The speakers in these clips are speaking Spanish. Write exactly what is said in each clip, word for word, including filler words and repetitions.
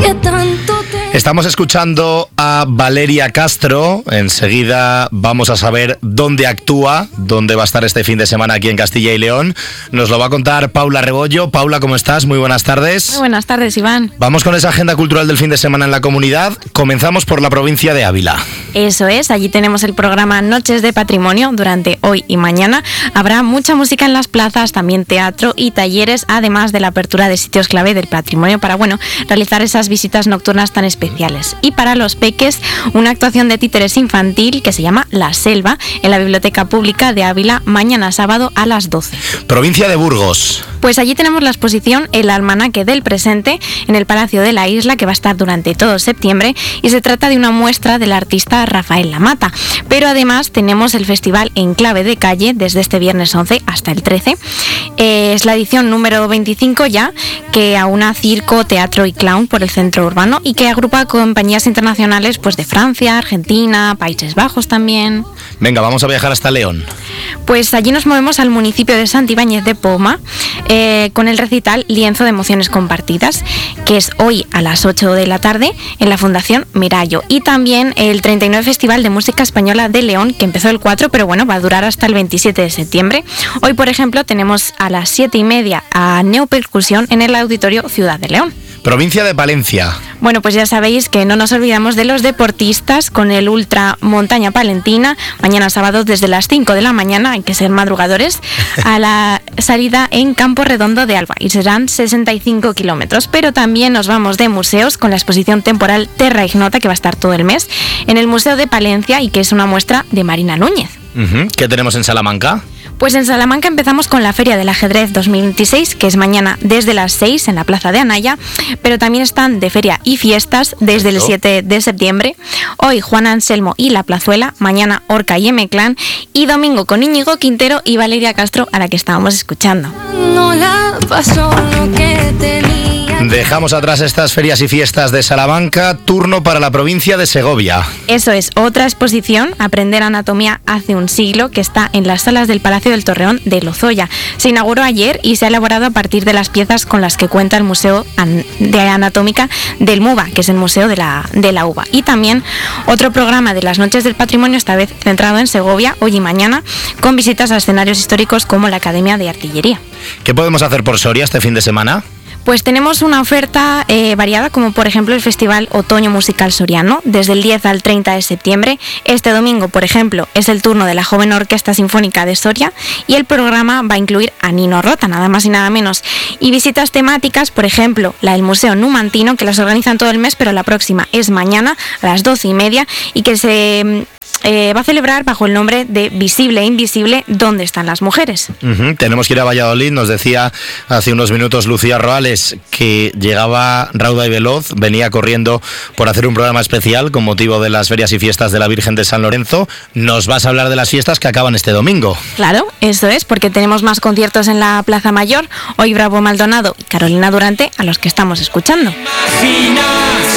que tanto te... Estamos escuchando a Valeria Castro. Enseguida vamos a saber dónde actúa, dónde va a estar este fin de semana aquí en Castilla y León. Nos lo va a contar Paula Rebollo. Paula, ¿cómo estás? Muy buenas tardes. Muy buenas tardes, Iván. Vamos con esa agenda cultural del fin de semana en la comunidad. Comenzamos por la provincia de Ávila. Eso es, allí tenemos el programa Noches de Patrimonio durante hoy y mañana. Habrá mucha música en las plazas, también teatro y talleres, además de la apertura de sitios clave del patrimonio para, bueno, realizar esas visitas nocturnas tan especiales. Y para los peques, una actuación de títeres infantil que se llama La Selva en la Biblioteca Pública de Ávila mañana sábado a las doce. Provincia de Burgos. Pues allí tenemos la exposición El Almanaque del Presente en el Palacio de la Isla, que va a estar durante todo septiembre, y se trata de una muestra del artista Rafael Lamata. Pero además tenemos el festival En Clave de Calle desde este viernes once hasta el trece. Eh, es la edición número veinticinco ya, que aúna circo, teatro y clown por el centro urbano y que agrupa compañías internacionales pues de Francia, Argentina, Países Bajos también. Venga, vamos a viajar hasta León. Pues allí nos movemos al municipio de Santibáñez de Poma eh, con el recital Lienzo de Emociones Compartidas, que es hoy a las ocho de la tarde en la Fundación Mirallo. Y también el treinta y nueve Festival de Música Española de León, que empezó el cuatro, pero bueno, va a durar hasta el veintisiete de septiembre. Hoy, por ejemplo, tenemos a las siete y media a Neopercusión en el Auditorio Ciudad de León. Provincia de Palencia. Bueno, pues ya sabéis que no nos olvidamos de los deportistas con el Ultra Montaña Palentina, mañana sábado desde las cinco de la mañana, hay que ser madrugadores, a la salida en Campo Redondo de Alba, y serán sesenta y cinco kilómetros. Pero también nos vamos de museos con la exposición temporal Terra Ignota, que va a estar todo el mes en el Museo de Palencia y que es una muestra de Marina Núñez. Uh-huh. ¿Qué tenemos en Salamanca? Pues en Salamanca empezamos con la Feria del Ajedrez dos mil veintiséis, que es mañana desde las seis en la Plaza de Anaya, pero también están de feria y fiestas desde el siete de septiembre. Hoy Juan Anselmo y La Plazuela, mañana Orca y M-Clan, y domingo con Íñigo Quintero y Valeria Castro, a la que estábamos escuchando. No la pasó lo que tenía. Dejamos atrás estas ferias y fiestas de Salamanca, turno para la provincia de Segovia. Eso es, otra exposición, Aprender Anatomía hace un siglo, que está en las salas del Palacio del Torreón de Lozoya. Se inauguró ayer y se ha elaborado a partir de las piezas con las que cuenta el Museo de Anatómica del MUBA, que es el Museo de la, de la Uva. Y también otro programa de las Noches del Patrimonio, esta vez centrado en Segovia, hoy y mañana, con visitas a escenarios históricos como la Academia de Artillería. ¿Qué podemos hacer por Soria este fin de semana? Pues tenemos una oferta eh, variada, como por ejemplo el Festival Otoño Musical Soriano, desde el diez al treinta de septiembre. Este domingo, por ejemplo, es el turno de la Joven Orquesta Sinfónica de Soria y el programa va a incluir a Nino Rota, nada más y nada menos. Y visitas temáticas, por ejemplo, la del Museo Numantino, que las organizan todo el mes, pero la próxima es mañana a las doce y media y que se... Eh, va a celebrar bajo el nombre de Visible e Invisible, ¿dónde están las mujeres? Uh-huh. Tenemos que ir a Valladolid. Nos decía hace unos minutos Lucía Roales que llegaba rauda y veloz, venía corriendo por hacer un programa especial con motivo de las ferias y fiestas de la Virgen de San Lorenzo. Nos vas a hablar de las fiestas que acaban este domingo. Claro, eso es, porque tenemos más conciertos en la Plaza Mayor. Hoy Bravo Maldonado y Carolina Durante, a los que estamos escuchando. Imaginas,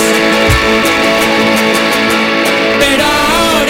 pero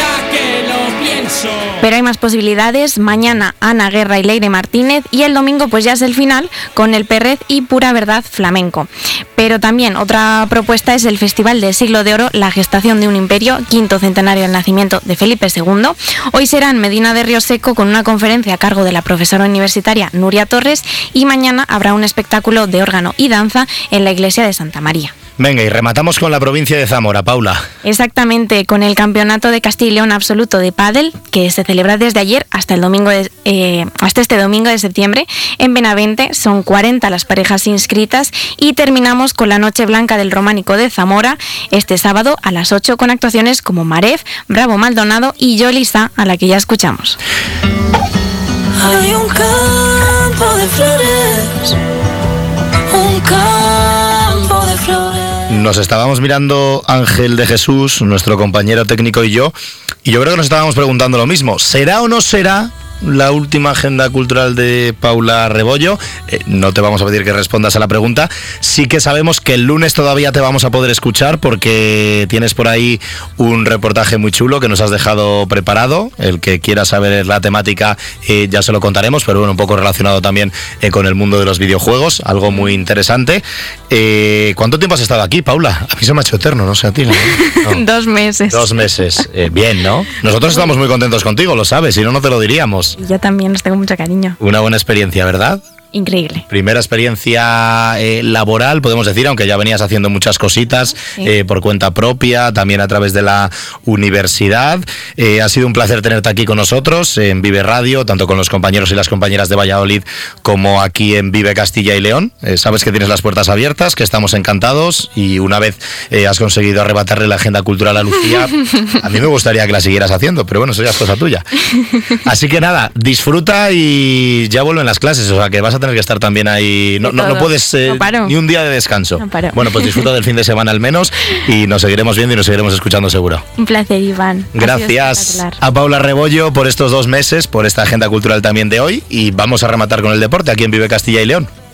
Pero hay más posibilidades. Mañana Ana Guerra y Leire Martínez, y el domingo pues ya es el final con El Perrez y Pura Verdad Flamenco. Pero también otra propuesta es el Festival del Siglo de Oro, La Gestación de un Imperio, quinto centenario del nacimiento de Felipe segundo. Hoy será en Medina de Río Seco con una conferencia a cargo de la profesora universitaria Nuria Torres, y mañana habrá un espectáculo de órgano y danza en la iglesia de Santa María. Venga, y rematamos con la provincia de Zamora, Paula. Exactamente, con el Campeonato de Castilla y León Absoluto de Pádel, que se celebra desde ayer hasta el domingo de, eh, hasta este domingo de septiembre en Benavente. Son cuarenta las parejas inscritas, y terminamos con la Noche Blanca del Románico de Zamora este sábado a las ocho, con actuaciones como Maref, Bravo Maldonado y Yolisa, a la que ya escuchamos. Hay un campo de flores, un campo de flores. Nos estábamos mirando Ángel de Jesús, nuestro compañero técnico, y yo, y yo creo que nos estábamos preguntando lo mismo. ¿Será o no será la última agenda cultural de Paula Rebollo. Eh, no te vamos a pedir que respondas a la pregunta. Sí que sabemos que el lunes todavía te vamos a poder escuchar porque tienes por ahí un reportaje muy chulo que nos has dejado preparado. El que quiera saber la temática eh, ya se lo contaremos, pero bueno, un poco relacionado también eh, con el mundo de los videojuegos, algo muy interesante. Eh, ¿Cuánto tiempo has estado aquí, Paula? A mí se me ha hecho eterno, no sé a ti. ¿no? No. Dos meses. Dos meses. Eh, bien, ¿no? Nosotros estamos muy contentos contigo, lo sabes, si no, no te lo diríamos. Yo también os tengo mucho cariño. Una buena experiencia, ¿verdad? Increíble. Primera experiencia eh, laboral, podemos decir, aunque ya venías haciendo muchas cositas sí. eh, por cuenta propia, también a través de la universidad. Eh, ha sido un placer tenerte aquí con nosotros en Vive Radio, tanto con los compañeros y las compañeras de Valladolid como aquí en Vive Castilla y León. Eh, sabes que tienes las puertas abiertas, que estamos encantados y una vez eh, has conseguido arrebatarle la agenda cultural a Lucía, a mí me gustaría que la siguieras haciendo, pero bueno, eso ya es cosa tuya. Así que nada, disfruta y ya vuelven las clases, o sea que vas a tener que estar también ahí. No, no, no puedes eh, no ni un día de descanso. No paro. Bueno, pues disfruta del fin de semana al menos y nos seguiremos viendo y nos seguiremos escuchando seguro. Un placer, Iván. Gracias a Paula Rebollo por estos dos meses, por esta agenda cultural también de hoy y vamos a rematar con el deporte aquí en Vive Castilla y León.